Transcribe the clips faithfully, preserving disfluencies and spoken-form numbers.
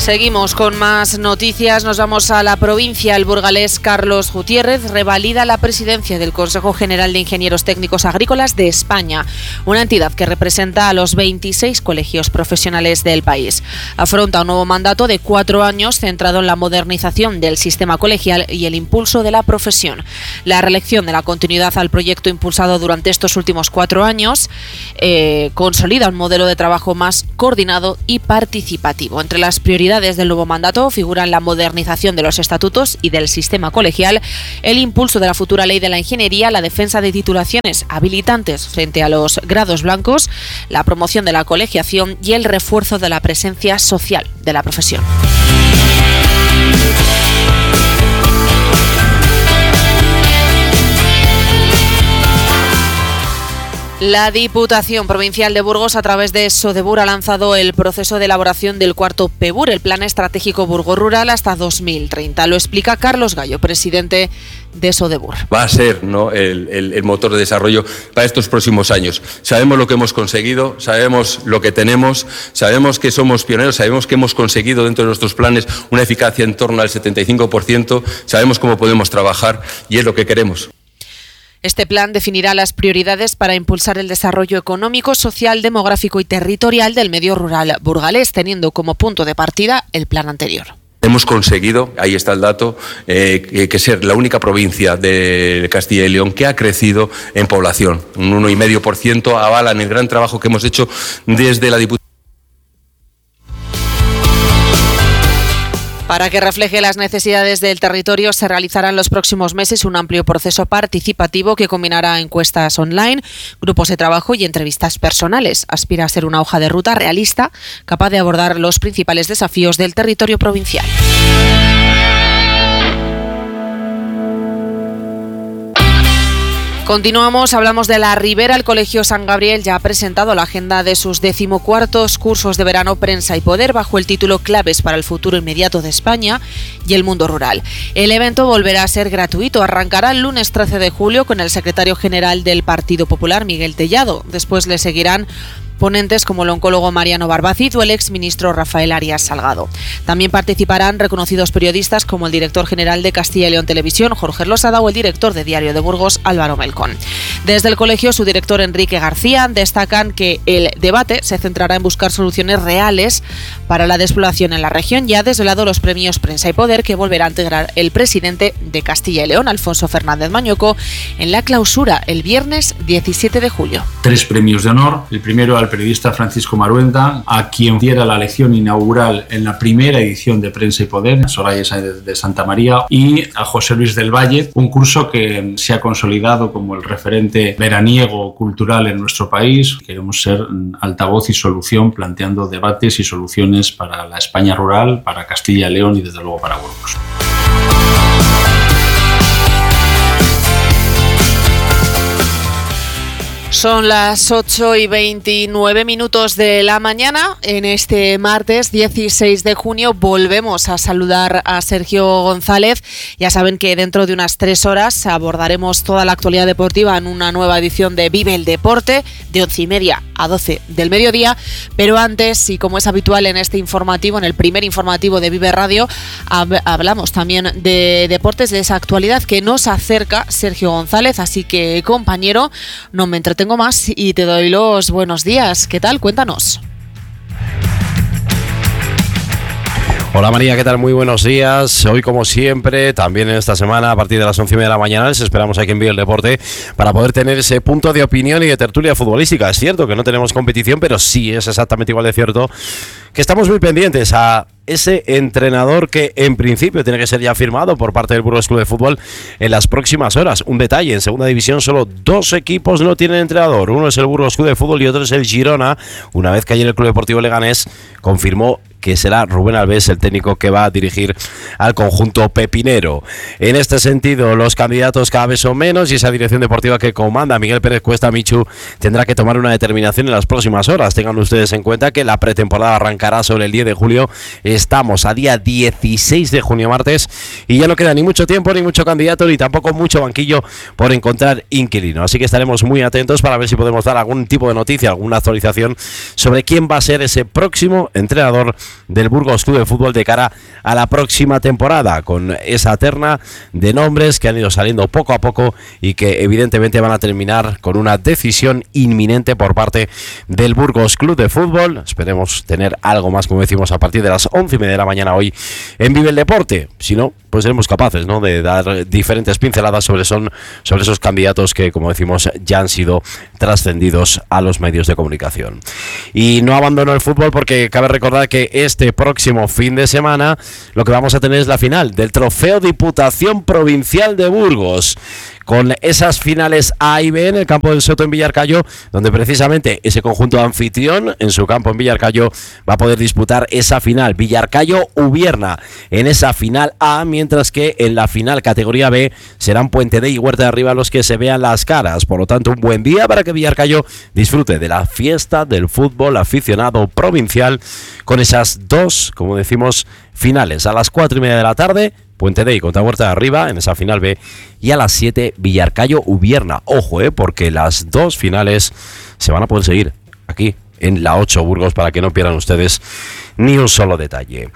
Seguimos con más noticias, nos vamos a la provincia. El burgalés Carlos Gutiérrez revalida la presidencia del Consejo General de Ingenieros Técnicos Agrícolas de España, una entidad que representa a los veintiséis colegios profesionales del país. Afronta un nuevo mandato de cuatro años centrado en la modernización del sistema colegial y el impulso de la profesión. La reelección de la continuidad al proyecto impulsado durante estos últimos cuatro años eh, consolida un modelo de trabajo más coordinado y participativo. Entre las prioridades del nuevo mandato figuran la modernización de los estatutos y del sistema colegial, el impulso de la futura ley de la ingeniería, la defensa de titulaciones habilitantes frente a los grados blancos, la promoción de la colegiación y el refuerzo de la presencia social de la profesión. La Diputación Provincial de Burgos, a través de Sodebur, ha lanzado el proceso de elaboración del cuarto PEBUR, el Plan Estratégico Burgos Rural hasta dos mil treinta. Lo explica Carlos Gallo, presidente de Sodebur. Va a ser, ¿no?, el, el, el motor de desarrollo para estos próximos años. Sabemos lo que hemos conseguido, sabemos lo que tenemos, sabemos que somos pioneros, sabemos que hemos conseguido dentro de nuestros planes una eficacia en torno al setenta y cinco por ciento, sabemos cómo podemos trabajar y es lo que queremos. Este plan definirá las prioridades para impulsar el desarrollo económico, social, demográfico y territorial del medio rural burgalés, teniendo como punto de partida el plan anterior. Hemos conseguido, ahí está el dato, eh, que ser la única provincia de Castilla y León que ha crecido en población. Un uno coma cinco por ciento avalan el gran trabajo que hemos hecho desde la Diputación. Para que refleje las necesidades del territorio, se realizará en los próximos meses un amplio proceso participativo que combinará encuestas online, grupos de trabajo y entrevistas personales. Aspira a ser una hoja de ruta realista, capaz de abordar los principales desafíos del territorio provincial. Continuamos, hablamos de la Ribera. El Colegio San Gabriel ya ha presentado la agenda de sus decimocuartos cursos de verano Prensa y Poder bajo el título Claves para el futuro inmediato de España y el mundo rural. El evento volverá a ser gratuito. Arrancará el lunes trece de julio con el secretario general del Partido Popular, Miguel Tellado. Después le seguirán ponentes como el oncólogo Mariano Barbacid o el exministro Rafael Arias Salgado. También participarán reconocidos periodistas como el director general de Castilla y León Televisión, Jorge Losada, o el director de Diario de Burgos, Álvaro Melcón. Desde el colegio, su director Enrique García destacan que el debate se centrará en buscar soluciones reales para la despoblación en la región. Ya ha desvelado los premios Prensa y Poder que volverá a integrar el presidente de Castilla y León, Alfonso Fernández Mañueco, en la clausura el viernes diecisiete de julio. Tres premios de honor. El primero al periodista Francisco Maruenda, a quien diera la lección inaugural en la primera edición de Prensa y Poder, Soraya Sáenz de Santa María, y a José Luis del Valle, un curso que se ha consolidado como el referente veraniego cultural en nuestro país. Queremos ser altavoz y solución, planteando debates y soluciones para la España rural, para Castilla y León y desde luego para Burgos. Son las ocho y veintinueve minutos de la mañana. En este martes dieciséis de junio volvemos a saludar a Sergio González. Ya saben que dentro de unas tres horas abordaremos toda la actualidad deportiva en una nueva edición de Vive el Deporte, de once y media a doce del mediodía. Pero antes, y como es habitual en este informativo, en el primer informativo de Vive Radio, hab- hablamos también de deportes, de esa actualidad que nos acerca Sergio González. Así que, compañero, no me entretengo más y te doy los buenos días. ¿Qué tal? Cuéntanos. Hola María, ¿qué tal? Muy buenos días. Hoy, como siempre, también en esta semana, a partir de las once y media de la mañana, les esperamos aquí en Vive el Deporte para poder tener ese punto de opinión y de tertulia futbolística. Es cierto que no tenemos competición, pero sí es exactamente igual de cierto que estamos muy pendientes a ese entrenador que en principio tiene que ser ya firmado por parte del Burgos Club de Fútbol en las próximas horas. Un detalle, en segunda división solo dos equipos no tienen entrenador. Uno es el Burgos Club de Fútbol y otro es el Girona, una vez que ayer el Club Deportivo Leganés confirmó que será Rubén Alves el técnico que va a dirigir al conjunto pepinero. En este sentido, los candidatos cada vez son menos y esa dirección deportiva que comanda Miguel Pérez Cuesta, Michu, tendrá que tomar una determinación en las próximas horas. Tengan ustedes en cuenta que la pretemporada arrancará sobre el diez de julio. Estamos a día dieciséis de junio, martes, y ya no queda ni mucho tiempo, ni mucho candidato, ni tampoco mucho banquillo por encontrar inquilino. Así que estaremos muy atentos para ver si podemos dar algún tipo de noticia, alguna actualización sobre quién va a ser ese próximo entrenador del Burgos Club de Fútbol de cara a la próxima temporada, con esa terna de nombres que han ido saliendo poco a poco y que evidentemente van a terminar con una decisión inminente por parte del Burgos Club de Fútbol. Esperemos tener algo más, como decimos, a partir de las once y media de la mañana hoy en Vive el Deporte. Si no, pues seremos capaces, ¿no?, de dar diferentes pinceladas sobre, son, sobre esos candidatos que, como decimos, ya han sido trascendidos a los medios de comunicación. Y no abandono el fútbol porque cabe recordar que este próximo fin de semana lo que vamos a tener es la final del Trofeo Diputación Provincial de Burgos, con esas finales A y B en el campo del Soto en Villarcayo, donde precisamente ese conjunto anfitrión en su campo en Villarcayo va a poder disputar esa final, Villarcayo-Ubierna, en esa final A, mientras que en la final categoría B serán Puente de y Huerta de Arriba los que se vean las caras. Por lo tanto, un buen día para que Villarcayo disfrute de la fiesta del fútbol aficionado provincial con esas dos, como decimos, finales. A las cuatro y media de la tarde, Puente de y contra Huerta de Arriba en esa final B, y a las siete Villarcayo-Ubierna. Ojo, eh, porque las dos finales se van a poder seguir aquí en la ocho Burgos para que no pierdan ustedes ni un solo detalle.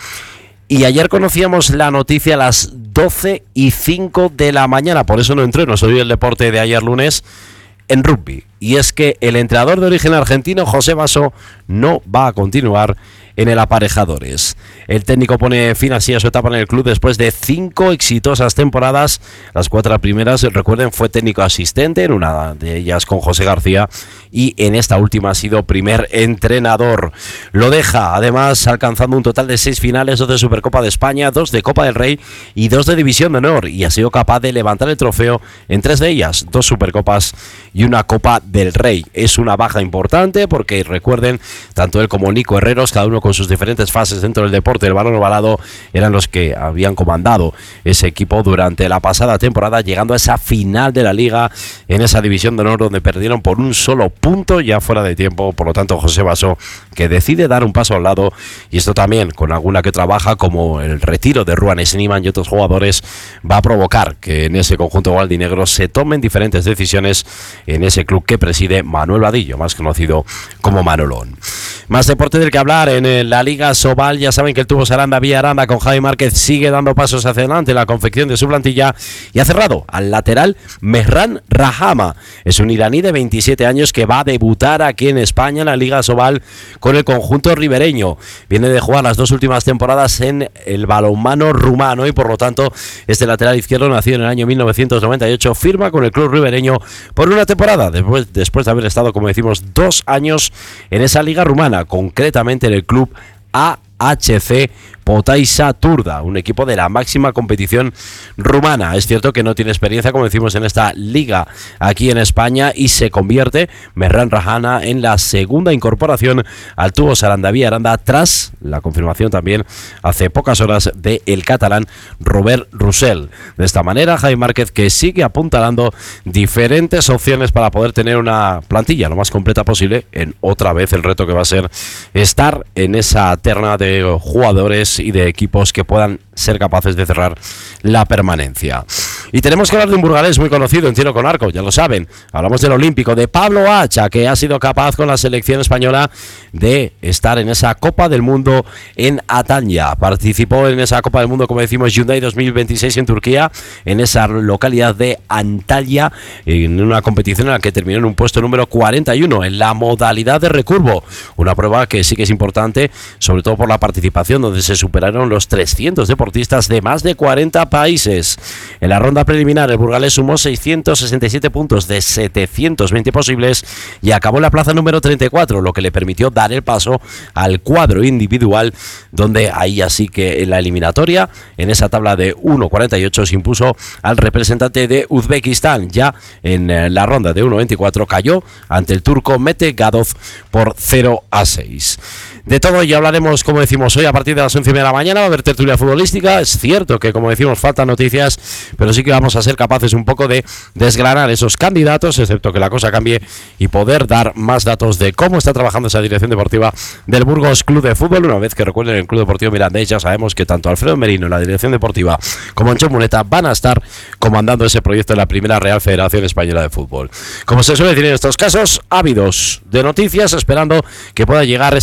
Y ayer conocíamos la noticia a las doce y cinco de la mañana, por eso no entró, no soy el deporte de ayer lunes, en rugby. Y es que el entrenador de origen argentino, José Basso, no va a continuar en el Aparejadores. El técnico pone fin así a su etapa en el club después de cinco exitosas temporadas. Las cuatro primeras, recuerden, fue técnico asistente, en una de ellas con José García, y en esta última ha sido primer entrenador. Lo deja, además, alcanzando un total de seis finales, dos de Supercopa de España, dos de Copa del Rey y dos de División de Honor, y ha sido capaz de levantar el trofeo en tres de ellas, dos Supercopas y una Copa del Rey. Es una baja importante porque, recuerden, tanto él como Nico Herreros, cada uno con sus diferentes fases dentro del deporte del balón ovalado, eran los que habían comandado ese equipo durante la pasada temporada, llegando a esa final de la Liga en esa División de Honor donde perdieron por un solo punto ya fuera de tiempo. Por lo tanto, José Basso, que decide dar un paso al lado, y esto también con alguna que trabaja como el retiro de Ruan Sniman y otros jugadores, va a provocar que en ese conjunto gualdinegro se tomen diferentes decisiones en ese club que preside Manuel Vadillo, más conocido como Manolón. Más deporte del que hablar en la Liga Sobal. Ya saben que el Tubos Aranda Vía Aranda con Javi Márquez sigue dando pasos hacia adelante en la confección de su plantilla y ha cerrado al lateral Mehran Rahama. Es un iraní de veintisiete años que va a debutar aquí en España en la Liga Sobal con el conjunto ribereño. Viene de jugar las dos últimas temporadas en el balonmano rumano y por lo tanto este lateral izquierdo, nacido en el año mil novecientos noventa y ocho, firma con el club ribereño por una temporada después, después de haber estado, como decimos, dos años en esa liga rumana, concretamente en el club A H C Potaisa Turda, un equipo de la máxima competición rumana. Es cierto que no tiene experiencia, como decimos, en esta liga aquí en España, y se convierte Mehran Rahama en la segunda incorporación al Tubos Aranda Vía Aranda tras la confirmación también hace pocas horas de el catalán Robert Roussel. De esta manera, Javi Márquez, que sigue apuntalando diferentes opciones para poder tener una plantilla lo más completa posible en otra vez el reto que va a ser estar en esa terna de jugadores y de equipos que puedan ser capaces de cerrar la permanencia. Y tenemos que hablar de un burgalés muy conocido en tiro con arco, ya lo saben. Hablamos del olímpico, de Pablo Hacha, que ha sido capaz con la selección española de estar en esa Copa del Mundo en Antalya. Participó en esa Copa del Mundo, como decimos, Hyundai dos mil veintiséis en Turquía, en esa localidad de Antalya, en una competición en la que terminó en un puesto número cuarenta y uno en la modalidad de recurvo. Una prueba que sí que es importante, sobre todo por la participación, donde se superaron los trescientos deportistas de más de cuarenta países. En la ronda preliminar, el burgalés sumó seiscientos sesenta y siete puntos de setecientos veinte posibles y acabó en la plaza número treinta y cuatro, lo que le permitió dar el paso al cuadro individual, donde ahí así que en la eliminatoria, en esa tabla de uno cuarenta y ocho, se impuso al representante de Uzbekistán. Ya en la ronda de uno veinticuatro cayó ante el turco Mete Gadov por cero a seis. De todo ya hablaremos, como decimos, hoy a partir de las once y media de la mañana. Va a haber tertulia futbolística. Es cierto que, como decimos, faltan noticias, pero sí que vamos a ser capaces un poco de desgranar esos candidatos, excepto que la cosa cambie, y poder dar más datos de cómo está trabajando esa dirección deportiva del Burgos Club de Fútbol. Una vez que, recuerden, el Club Deportivo Mirandés, ya sabemos que tanto Alfredo Merino en la dirección deportiva como Ancho Muneta van a estar comandando ese proyecto en la primera Real Federación Española de Fútbol. Como se suele decir en estos casos, ávidos de noticias, esperando que pueda llegar esa confirmación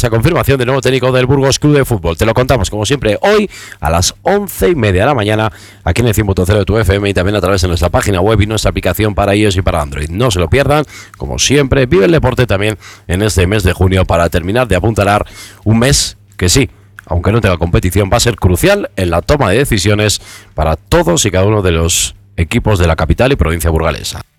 confirmación del nuevo técnico del Burgos Club de Fútbol. Te lo contamos, como siempre, hoy a las once y media de la mañana, aquí en el cien punto cero de tu F M y también a través de nuestra página web y nuestra aplicación para iOS y para Android. No se lo pierdan, como siempre, vive el deporte también en este mes de junio para terminar de apuntalar un mes que sí, aunque no tenga competición, va a ser crucial en la toma de decisiones para todos y cada uno de los equipos de la capital y provincia burgalesa.